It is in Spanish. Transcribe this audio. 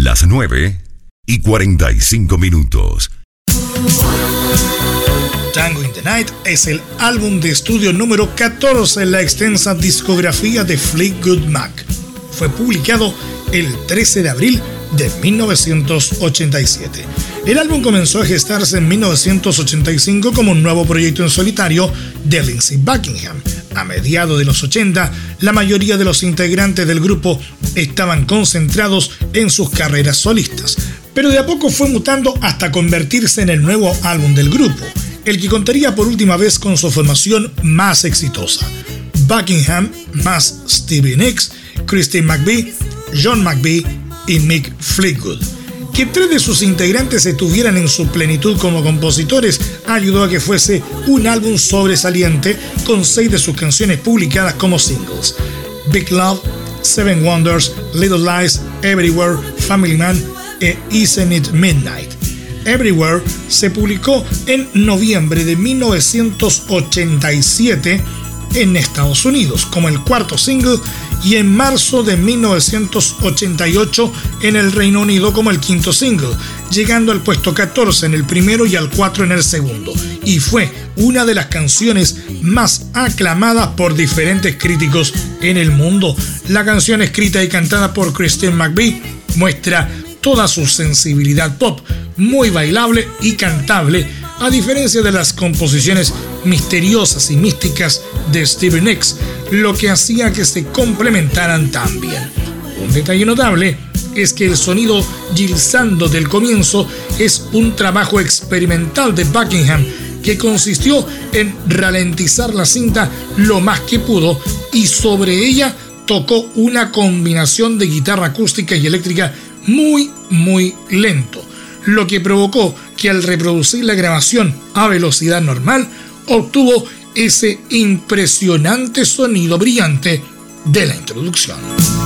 Las 9:45. Tango in the Night es el álbum de estudio número 14 en la extensa discografía de Fleetwood Mac. Fue publicado el 13 de abril de 1987. El álbum comenzó a gestarse en 1985 como un nuevo proyecto en solitario de Lindsey Buckingham. A mediados de los 80, la mayoría de los integrantes del grupo estaban concentrados en sus carreras solistas, pero de a poco fue mutando hasta convertirse en el nuevo álbum del grupo, el que contaría por última vez con su formación más exitosa: Buckingham más Stevie Nicks, Christine McVie, John McVie y Mick Fleetwood. Que 3 de sus integrantes estuvieran en su plenitud como compositores ayudó a que fuese un álbum sobresaliente, con 6 de sus canciones publicadas como singles: Big Love, Seven Wonders, Little Lies, Everywhere, Family Man e Isn't It Midnight. Everywhere se publicó en noviembre de 1987 en Estados Unidos como el cuarto single y en marzo de 1988 en el Reino Unido como el quinto single, llegando al puesto 14 en el primero y al 4 en el segundo, y fue una de las canciones más aclamadas por diferentes críticos en el mundo. La canción, escrita y cantada por Christine McVie, muestra toda su sensibilidad pop, muy bailable y cantable, a diferencia de las composiciones misteriosas y místicas de Stevie Nicks, lo que hacía que se complementaran tan bien. Un detalle notable es que el sonido glissando del comienzo es un trabajo experimental de Buckingham, que consistió en ralentizar la cinta lo más que pudo y sobre ella tocó una combinación de guitarra acústica y eléctrica muy lento, lo que provocó que al reproducir la grabación a velocidad normal obtuvo ese impresionante sonido brillante de la introducción.